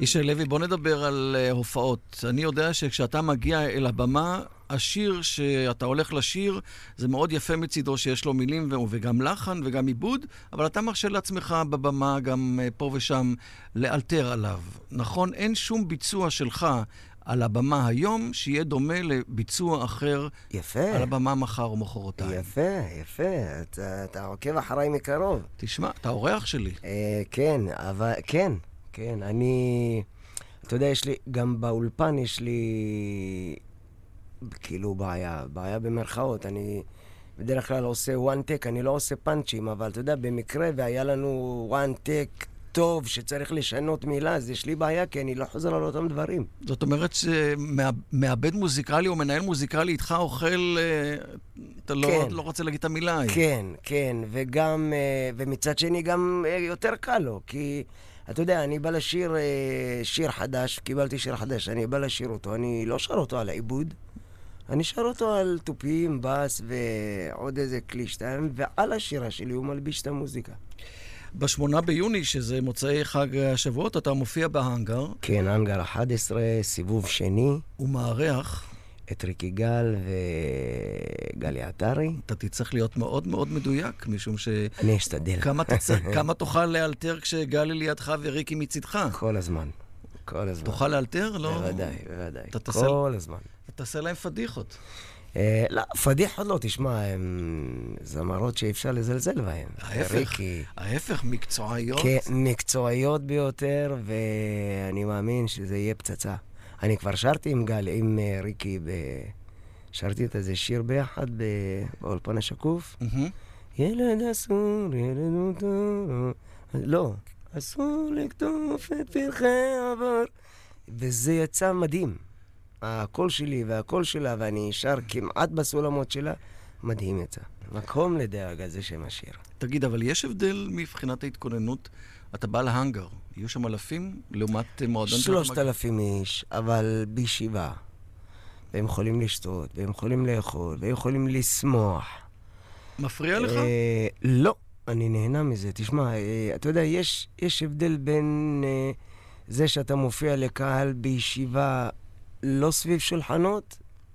ישי לוי, בוא נדבר על הופעות. אני יודע שכשאתה מגיע אל הבמה, השיר שאתה הולך לשיר, זה מאוד יפה מצידו שיש לו מילים וגם לחן וגם עיבוד, אבל אתה מרשה לעצמך בבמה גם פה ושם לאלתר עליו. נכון? אין שום ביצוע שלך על הבמה היום שיהיה דומה לביצוע אחר יפה. על הבמה מחר או מחרתיים. יפה. אתה עוקב אחריי מקרוב. תשמע, אתה אורח שלי. כן, אבל כן, אתה יודע, גם באולפן יש לי כאילו בעיה במרכאות. אני בדרך כלל עושה one take, אני לא עושה פאנצ'ים, אבל אתה יודע, במקרה והיה לנו one take טוב שצריך לשנות מילה, אז יש לי בעיה, כי אני לא חוזר על אותם דברים. זאת אומרת שמעבד מוזיקלי או מנהל מוזיקלי איתך אוכל, אתה לא רוצה להגיד את המילה. כן, וגם, ומצד שני גם יותר קל לו, כי אתה יודע, אני בא לשיר שיר חדש, קיבלתי שיר חדש, אני בא לשיר אותו, אני לא שר אותו על העיבוד, אני שר אותו על טופים, בס ועוד איזה כלי שתיים, ועל השירה שלי הוא מלביש את המוזיקה. ב8 ביוני, שזה מוצאי חג השבועות, אתה מופיע בהנגר. כן, הנגר 11, סיבוב שני. ומארח את ריקי גל וגלי עטרי. אתה תצטרך להיות מאוד מאוד מדויק, משום ש... אני אשתדל. כמה תוכל לאלתר כשגלי לידך וריקי מצידך? כל הזמן. תוכל לאלתר? לא. בוודאי. כל הזמן. אתה תעשה להם פדיחות. לא, פדיחות לא, תשמע, הם זמרות שאי אפשר לזלזל בהן. ההפך, מקצועיות. כן, מקצועיות ביותר, ואני מאמין שזה יהיה פצצה. אני כבר שרתי עם ריקי, שרתי את איזה שיר ביחד באולפן השקוף. ילד אסור, ילד מותר, לא, אסור לקטוף את פרחי עבר. וזה יצא מדהים. הקול שלי והקול שלה, ואני שר כמעט בסולמות שלה, מדהים יצא. מקום לדאגה, זה שם השיר. תגיד, אבל יש הבדל מבחינת ההתכוננות? אתה בא להנגר, יהיו שם אלפים לעומת מועדון? 3,000 איש, אבל בישיבה. והם יכולים לשתות, והם יכולים לאכול, והם יכולים לשמוח. מפריע לך? לא, אני נהנה מזה. תשמע, אתה יודע, יש הבדל בין זה שאתה מופיע לקהל בישיבה לא סביב שולחנות,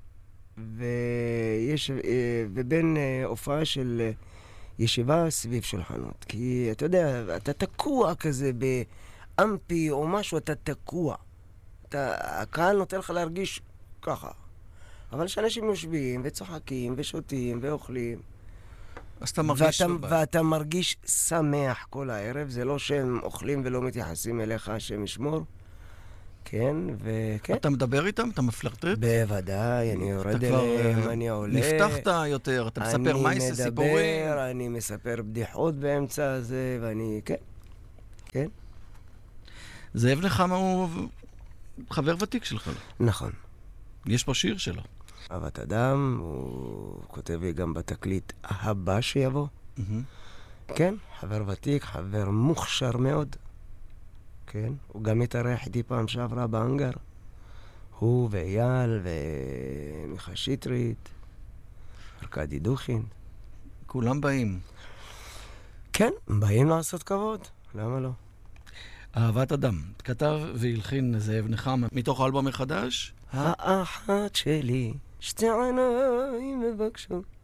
ובין הופעה של ישיבה סביב שולחנות. כי אתה יודע, אתה תקוע כזה באמפי או משהו, אתה תקוע. הקהל נותן לך להרגיש ככה. אבל שאנשים יושבים וצוחקים ושותים ואוכלים, אז אתה מרגיש ואתה מרגיש שמח כל הערב. זה לא שהם אוכלים ולא מתייחסים אליך, שהם ישמור. כן, וכן. אתה מדבר איתם? אתה מפלרטט? בוודאי, אני יורד אליהם, אני עולה. נפתחת יותר, אתה מספר מייס, סיפורים. אני מספר בדיחות באמצע הזה, ואני, כן. זאב נחמה הוא חבר ותיק שלך. נכון. יש פה שיר שלו. אהבת אדם, הוא כותב לי גם בתקליט הבא שיבוא. כן, חבר ותיק, חבר מוכשר מאוד. כן, הוא גם התארח איתי פעם שעברה בהנגר. הוא ואייל ומיכה שטרית, ארכדי דוכין. כולם באים. כן, באים לעשות כבוד, למה לא? אהבת אדם, כתב והלחין זאב נחמה, מתוך האלבום החדש. האחת שלי, שתי עיניים מבקשות.